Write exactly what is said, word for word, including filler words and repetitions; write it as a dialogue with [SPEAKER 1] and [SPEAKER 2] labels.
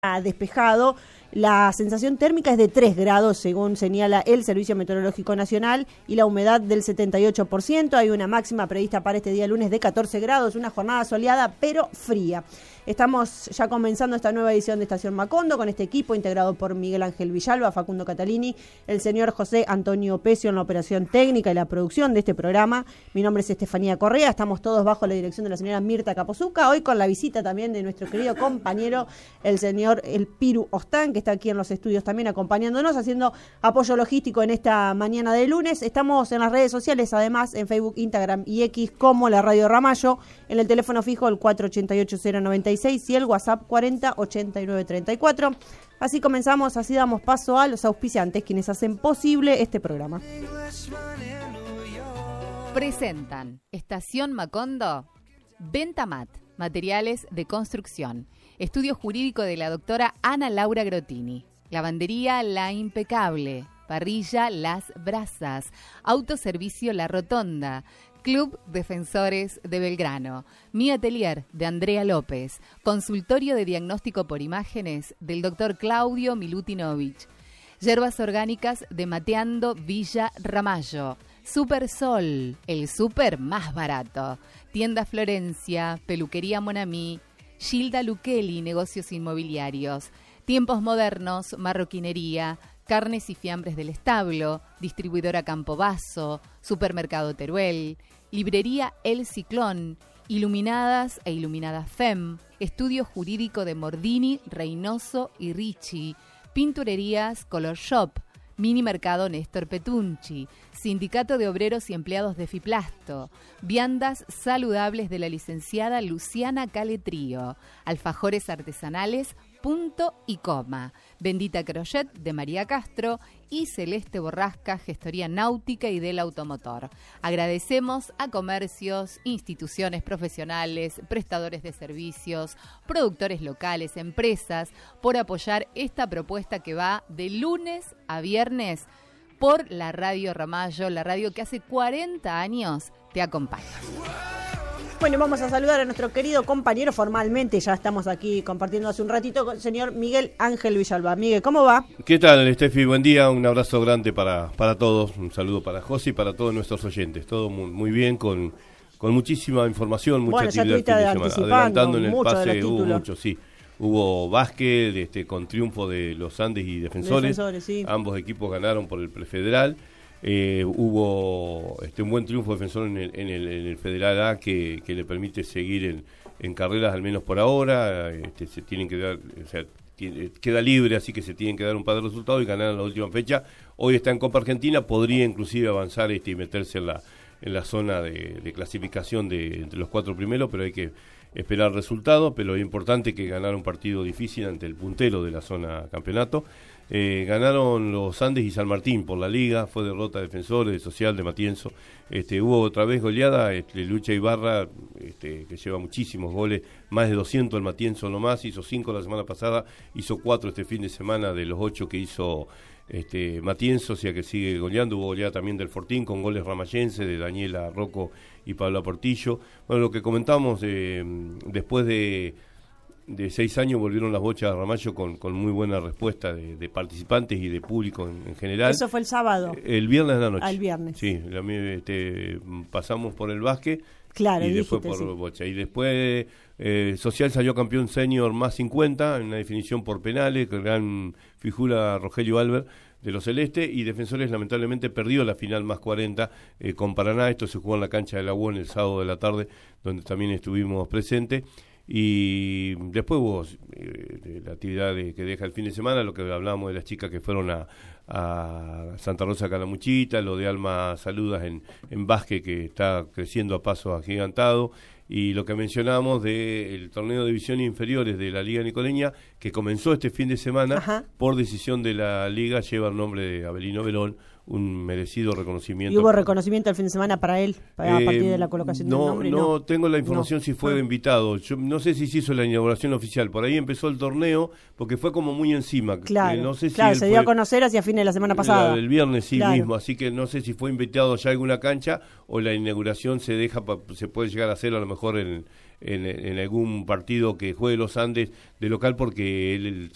[SPEAKER 1] despejado. La sensación térmica es de tres grados, según señala el Servicio Meteorológico Nacional, y la humedad del setenta y ocho por ciento. Hay una máxima prevista para este día lunes de catorce grados, una jornada soleada pero fría. Estamos ya comenzando esta nueva edición de Estación Macondo con este equipo integrado por Miguel Ángel Villalba, Facundo Catalini, el señor José Antonio Pecio en la operación técnica y la producción de este programa. Mi nombre es Estefanía Correa, estamos todos bajo la dirección de la señora Mirta Capozuca, hoy con la visita también de nuestro querido compañero, el señor El Piru Ostán, que está aquí en los estudios también acompañándonos, haciendo apoyo logístico en esta mañana de lunes. Estamos en las redes sociales, además, en Facebook, Instagram y X, como la Radio Ramallo, en el teléfono fijo el cuatro ocho ocho cero nueve seis y el WhatsApp cuarenta ochenta y nueve treinta y cuatro. Así comenzamos, así damos paso a los auspiciantes, quienes hacen posible este programa.
[SPEAKER 2] Presentan Estación Macondo, Ventamat, materiales de construcción, estudio jurídico de la doctora Ana Laura Grotini, lavandería La Impecable, parrilla Las Brasas, autoservicio La Rotonda, Club Defensores de Belgrano, Mi Atelier de Andrea López, consultorio de diagnóstico por imágenes del doctor Claudio Milutinovich, yerbas orgánicas de Mateando Villa Ramallo, Super Sol, el súper más barato, tienda Florencia, peluquería Monamí, Gilda Luqueli, negocios inmobiliarios, tiempos modernos, marroquinería, carnes y fiambres del establo, distribuidora Campobasso, supermercado Teruel, librería El Ciclón, iluminadas e iluminadas F E M, estudio jurídico de Mordini, Reynoso y Ricci, pinturerías Color Shop, mini mercado Néstor Petunchi, sindicato de obreros y empleados de Fiplasto, viandas saludables de la licenciada Luciana Caletrío, alfajores artesanales Punto y Coma, Bendita Crochet de María Castro y Celeste Borrasca, gestoría náutica y del automotor. Agradecemos a comercios, instituciones profesionales, prestadores de servicios, productores locales, empresas, por apoyar esta propuesta que va de lunes a viernes por la Radio Ramallo, la radio que hace cuarenta años te acompaña.
[SPEAKER 1] Bueno, vamos a saludar a nuestro querido compañero formalmente, ya estamos aquí compartiendo hace un ratito con el señor Miguel Ángel Villalba. Miguel, ¿cómo va?
[SPEAKER 3] ¿Qué tal, Estefi? Buen día, un abrazo grande para, para todos, un saludo para José y para todos nuestros oyentes. Todo muy, muy bien, con, con muchísima información, mucha
[SPEAKER 1] bueno,
[SPEAKER 3] actividad el fin de semana. Adelantando en el pase, hubo mucho, sí. Hubo básquet este, con triunfo de los Andes y Defensores,
[SPEAKER 1] Defensores sí.
[SPEAKER 3] Ambos equipos ganaron por el prefederal. Eh, hubo este, un buen triunfo defensor en el, en el, en el Federal A que, que le permite seguir en, en carreras al menos por ahora. Este, se tienen que dar, o sea, tiene, queda libre, así que se tienen que dar un par de resultados y ganar en la última fecha. Hoy está en Copa Argentina, podría inclusive avanzar este, y meterse en la, en la zona de, de clasificación de entre los cuatro primeros, pero hay que esperar resultados. Pero es importante que ganar un partido difícil ante el puntero de la zona campeonato. Eh, ganaron los Andes y San Martín por la liga, fue derrota de Defensores, de Social, de Matienzo. Este, hubo otra vez goleada, este, Lucha Ibarra, este, que lleva muchísimos goles, más de doscientos el Matienzo nomás, hizo cinco la semana pasada, hizo cuatro este fin de semana de los ocho que hizo este, Matienzo, o sea que sigue goleando. Hubo goleada también del Fortín con goles ramayenses de Daniela Rocco y Pablo Portillo. Bueno, lo que comentamos eh, después de... de seis años volvieron las bochas a Ramallo con, con muy buena respuesta de, de participantes y de público en, en general.
[SPEAKER 1] Eso fue el sábado.
[SPEAKER 3] El viernes de la noche.
[SPEAKER 1] Al viernes.
[SPEAKER 3] Sí, la, este, pasamos por el básquet
[SPEAKER 1] claro,
[SPEAKER 3] y
[SPEAKER 1] dijiste,
[SPEAKER 3] después por
[SPEAKER 1] sí.
[SPEAKER 3] bocha. Y después eh, Social salió campeón senior más cincuenta en una definición por penales, con gran figura Rogelio Albert de los Celestes, y Defensores lamentablemente perdió la final más cuarenta eh, con Paraná. Esto se jugó en la cancha de la U N el sábado de la tarde, donde también estuvimos presentes. Y después hubo eh, la actividad de, que deja el fin de semana, lo que hablábamos de las chicas que fueron a, a Santa Rosa Calamuchita, lo de Alma Saludas en, en básquet, que está creciendo a paso agigantado, y lo que mencionábamos del torneo de divisiones inferiores de la Liga Nicoleña, que comenzó este fin de semana. Ajá. Por decisión de la Liga, lleva el nombre de Abelino Belón, un merecido reconocimiento.
[SPEAKER 1] ¿Y hubo reconocimiento el fin de semana para él, para, eh, a partir de la colocación
[SPEAKER 3] no,
[SPEAKER 1] del nombre?
[SPEAKER 3] No, no tengo la información
[SPEAKER 1] no.
[SPEAKER 3] si fue ah. invitado. Yo no sé si se hizo la inauguración oficial. Por ahí empezó el torneo, porque fue como muy encima.
[SPEAKER 1] Claro,
[SPEAKER 3] eh, no sé si
[SPEAKER 1] claro se
[SPEAKER 3] fue,
[SPEAKER 1] dio a conocer hacia fines de la semana pasada.
[SPEAKER 3] El viernes sí
[SPEAKER 1] claro.
[SPEAKER 3] mismo, así que no sé si fue invitado ya a alguna cancha o la inauguración se deja, se puede llegar a hacer a lo mejor en, en, en algún partido que juegue los Andes de local, porque él... El,